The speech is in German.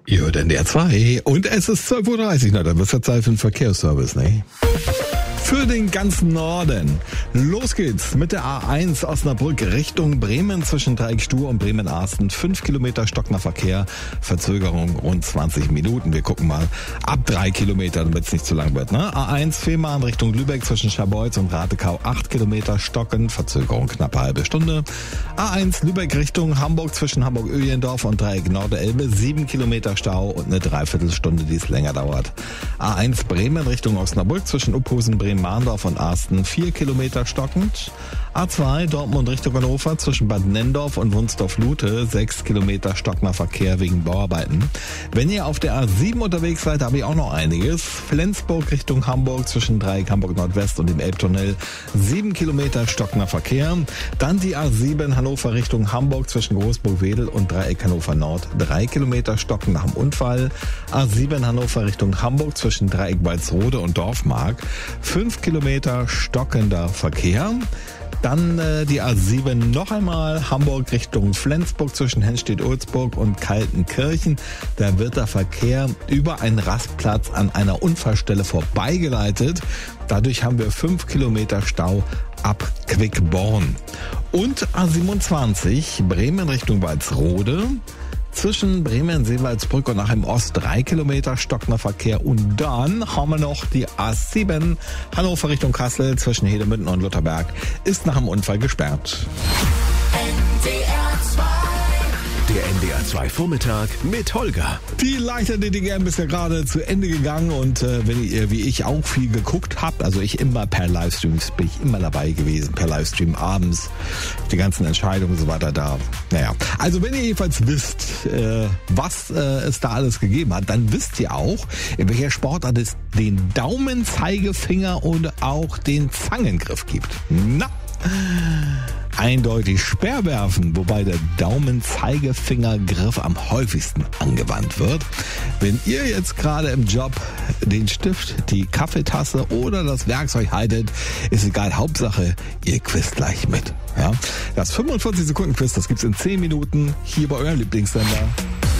Ihr hört NDR 2 und es ist 12.30 Uhr. Na, dann wird es ja Zeit für den Verkehrsservice, ne? Für den ganzen Norden. Los geht's mit der A1 Osnabrück Richtung Bremen zwischen Dreieck-Stuhr und Bremen-Arsten. 5 Kilometer stockender Verkehr, Verzögerung rund 20 Minuten. Wir gucken mal ab 3 Kilometer, damit es nicht zu lang wird. Ne? A1 Fehmarn Richtung Lübeck zwischen Scharbeutz und Ratekau. 8 Kilometer stockend, Verzögerung knappe halbe Stunde. A1 Lübeck Richtung Hamburg zwischen Hamburg-Öhlendorf und Dreieck Norderelbe. 7 Kilometer Stau und eine Dreiviertelstunde, die es länger dauert. A1 Bremen Richtung Osnabrück zwischen Uphusen, Bremen-Mahndorf und Arsten 4 Kilometer stockend. A2 Dortmund Richtung Hannover zwischen Bad Nenndorf und Wunsdorf-Lute 6 Kilometer stockender Verkehr wegen Bauarbeiten. Wenn ihr auf der A7 unterwegs seid, habe ich auch noch einiges. Flensburg Richtung Hamburg zwischen Dreieck Hamburg Nordwest und dem Elbtunnel 7 Kilometer stockender Verkehr. Dann die A7 Hannover Richtung Hamburg zwischen Großburg-Wedel und Dreieck Hannover Nord 3 Kilometer stockend nach dem Unfall. A7 Hannover Richtung Hamburg zwischen Dreieck Walsrode und Dorfmark 5 Kilometer stockender Verkehr. Dann die A7 noch einmal Hamburg Richtung Flensburg zwischen Henstedt-Ulzburg und Kaltenkirchen. Da wird der Verkehr über einen Rastplatz an einer Unfallstelle vorbeigeleitet. Dadurch haben wir 5 Kilometer Stau ab Quickborn. Und A27 Bremen Richtung Walsrode. Zwischen Bremen-Seewaldsbrück und Nachem Ost 3 Kilometer stockender Verkehr. Und dann haben wir noch die A7 Hannover Richtung Kassel zwischen Hedemünden und Lutherberg. Ist nach dem Unfall gesperrt. Der NDR 2 Vormittag mit Holger. Die Leichtathletik-EM ist ja gerade zu Ende gegangen und wenn ihr wie ich auch viel geguckt habt, also ich immer per Livestreams, bin ich immer dabei gewesen, per Livestream abends, die ganzen Entscheidungen und so weiter da. Naja, also wenn ihr jedenfalls wisst, was es da alles gegeben hat, dann wisst ihr auch, in welcher Sportart es den Daumenzeigefinger und auch den Zangengriff gibt. Na? Eindeutig Speerwerfen, wobei der Daumenzeigefingergriff am häufigsten angewandt wird. Wenn ihr jetzt gerade im Job den Stift, die Kaffeetasse oder das Werkzeug haltet, ist egal, Hauptsache, ihr quizt gleich mit. Ja? Das 45-Sekunden-Quiz, das gibt's in 10 Minuten hier bei eurem Lieblingssender.